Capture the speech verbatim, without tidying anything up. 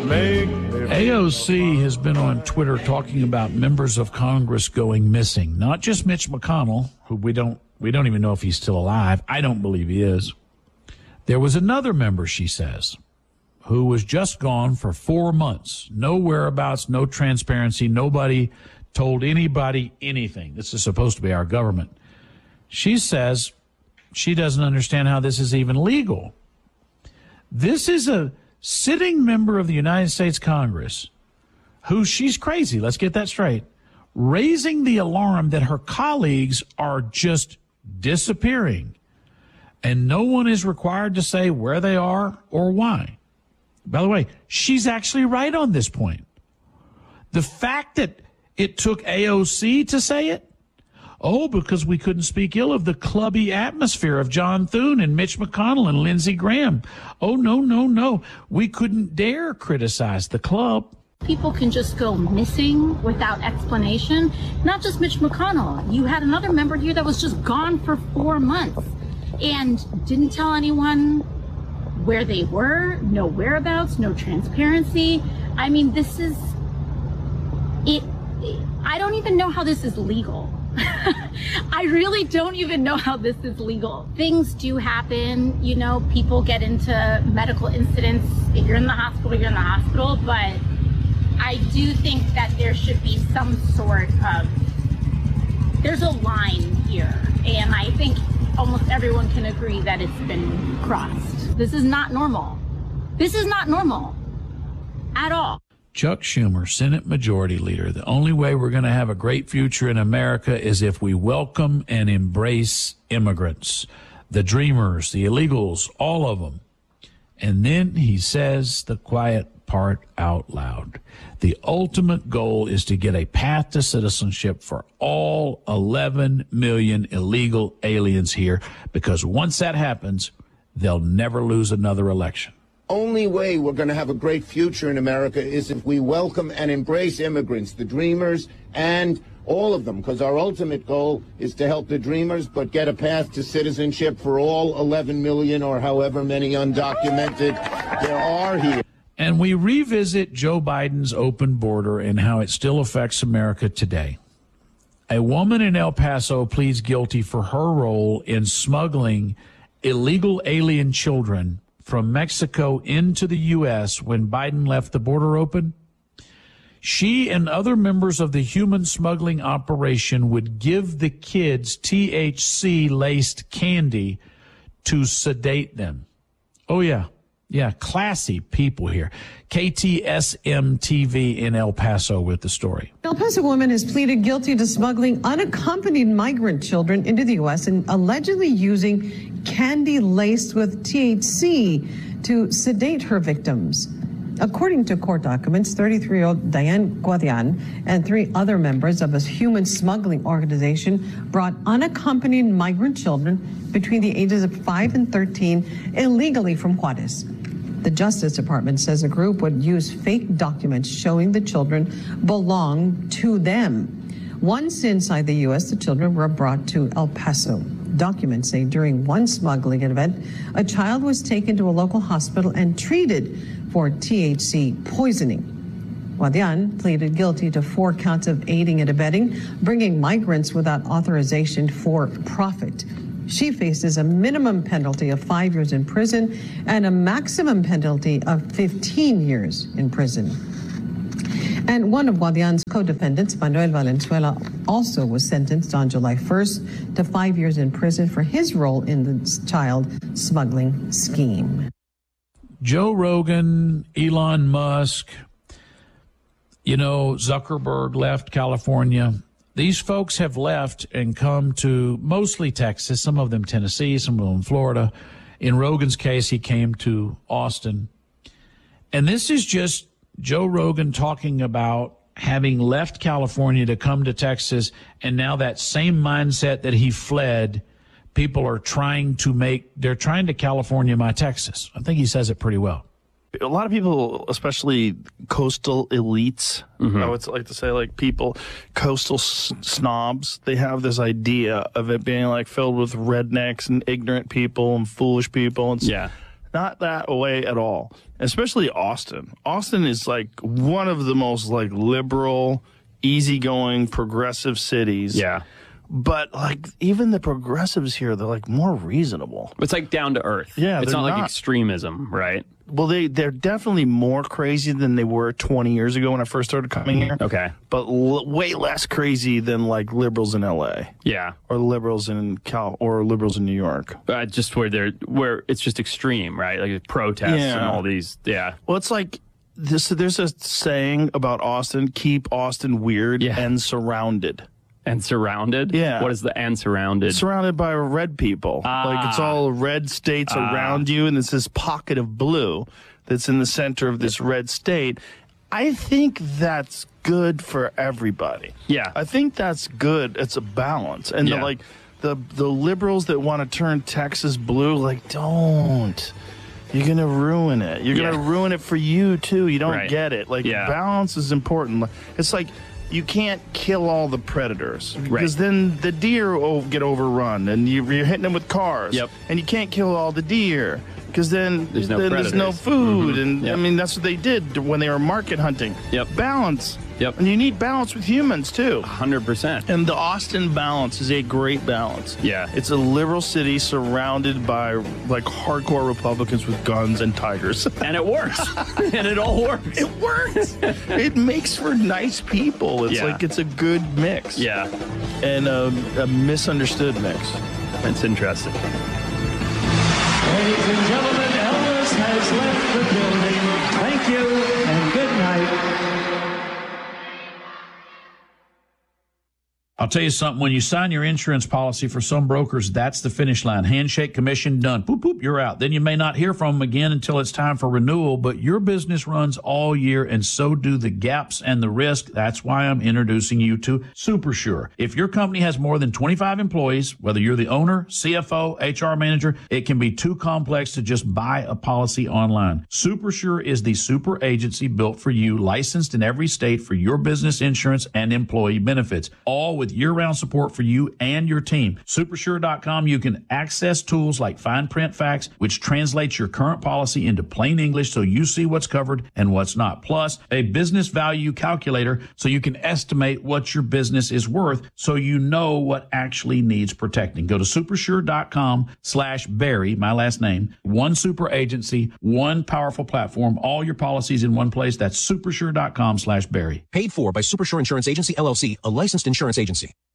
Make A O C has been on Twitter talking about members of Congress going missing. Not just Mitch McConnell, who we don't we don't even know if he's still alive. I don't believe he is. There was another member, she says, who was just gone for four months. No whereabouts, no transparency. Nobody told anybody anything. This is supposed to be our government. She says she doesn't understand how this is even legal. This is a sitting member of the United States Congress who, she's crazy, let's get that straight, raising the alarm that her colleagues are just disappearing, and no one is required to say where they are or why. By the way, she's actually right on this point. The fact that it took A O C to say it, oh, because we couldn't speak ill of the clubby atmosphere of John Thune and Mitch McConnell and Lindsey Graham. Oh, no, no, no. We couldn't dare criticize the club. People can just go missing without explanation. Not just Mitch McConnell. You had another member here that was just gone for four months and didn't tell anyone where they were, no whereabouts, no transparency. I mean, this is it. I don't even know how this is legal. I really don't even know how this is legal. Things do happen, you know, people get into medical incidents. If you're in the hospital, you're in the hospital, but I do think that there should be some sort of, there's a line here, and I think almost everyone can agree that it's been crossed. This is not normal. This is not normal at all. Chuck Schumer, Senate Majority Leader, the only way we're going to have a great future in America is if we welcome and embrace immigrants, the dreamers, the illegals, all of them. And then he says the quiet part out loud. The ultimate goal is to get a path to citizenship for all eleven million illegal aliens here, because once that happens, they'll never lose another election. Only way we're going to have a great future in America is if we welcome and embrace immigrants, the dreamers, and all of them, because our ultimate goal is to help the dreamers, but get a path to citizenship for all eleven million or however many undocumented there are here. And we revisit Joe Biden's open border and how it still affects America today. A woman in El Paso pleads guilty for her role in smuggling illegal alien children from Mexico into the U S when Biden left the border open. She and other members of the human smuggling operation would give the kids T H C-laced candy to sedate them. Oh, yeah. Yeah, classy people here. K T S M T V in El Paso with the story. El Paso woman has pleaded guilty to smuggling unaccompanied migrant children into the U S and allegedly using candy laced with T H C to sedate her victims. According to court documents, thirty-three-year-old Diane Guadian and three other members of a human smuggling organization brought unaccompanied migrant children between the ages of five and thirteen illegally from Juarez. The Justice Department says the group would use fake documents showing the children belong to them. Once inside the U S, the children were brought to El Paso. Documents say during one smuggling event, a child was taken to a local hospital and treated for T H C poisoning. Guadian pleaded guilty to four counts of aiding and abetting, bringing migrants without authorization for profit. She faces a minimum penalty of five years in prison and a maximum penalty of fifteen years in prison. And one of Guadian's co-defendants, Manuel Valenzuela, also was sentenced on July first to five years in prison for his role in the child smuggling scheme. Joe Rogan, Elon Musk, you know, Zuckerberg left California. These folks have left and come to mostly Texas, some of them Tennessee, some of them Florida. In Rogan's case, he came to Austin. And this is just Joe Rogan talking about having left California to come to Texas, and now that same mindset that he fled, people are trying to make, they're trying to California my Texas. I think he says it pretty well. A lot of people, especially coastal elites, mm-hmm. I would like to say, like people, coastal s- snobs, they have this idea of it being like filled with rednecks and ignorant people and foolish people. And yeah. not that way at all. Especially Austin. Austin is like one of the most like liberal, easygoing, progressive cities. Yeah. But like even the progressives here, they're like more reasonable. It's like down to earth. Yeah, it's they're not like not. extremism, right? Well, they, they're definitely more crazy than they were twenty years ago when I first started coming here. Okay. But l- way less crazy than like liberals in L A Yeah. or liberals in Cal or liberals in New York. Uh, just where they're where it's just extreme, right? Like protests and Yeah. all these. Yeah. Well, it's like this. There's a saying about Austin: keep Austin weird Yeah. and surrounded. And surrounded? Yeah. What is the and surrounded? Surrounded by red people. Ah. Like it's all red states Ah. around you, and it's this pocket of blue that's in the center of this red state. I think that's good for everybody. Yeah. I think that's good. It's a balance. And Yeah. the, like the the liberals that want to turn Texas blue, like don't. You're gonna ruin it. You're Yeah. gonna ruin it for you too. You don't Right. get it. Like Yeah. balance is important. It's like you can't kill all the predators Right. because then the deer will get overrun and you, you're hitting them with cars. Yep. And you can't kill all the deer because then, There's no then there's no predators. food. Mhm. And Yep. I mean, that's what they did when they were market hunting. Yep. Balance. Yep. And you need balance with humans too. one hundred percent. And the Austin balance is a great balance. Yeah. It's a liberal city surrounded by like hardcore Republicans with guns and tigers. And it works. And it all works. It works. It makes for nice people. It's Yeah. like it's a good mix. Yeah. And a, a misunderstood mix. It's interesting. Ladies and gentlemen, Elvis has left the building. Thank you and good night. I'll tell you something. When you sign your insurance policy for some brokers, that's the finish line. Handshake, commission, done. Boop, boop, you're out. Then you may not hear from them again until it's time for renewal, but your business runs all year, and so do the gaps and the risk. That's why I'm introducing you to SuperSure. If your company has more than twenty-five employees, whether you're the owner, C F O, H R manager, it can be too complex to just buy a policy online. SuperSure is the super agency built for you, licensed in every state for your business insurance and employee benefits, all with year-round support for you and your team. Supersure dot com, you can access tools like fine print facts, which translates your current policy into plain English so you see what's covered and what's not. Plus, a business value calculator so you can estimate what your business is worth so you know what actually needs protecting. Go to supersure dot com slash Barry, my last name, one super agency, one powerful platform, all your policies in one place. That's supersure dot com slash Barry. Paid for by Supersure Insurance Agency, L L C, a licensed insurance agency.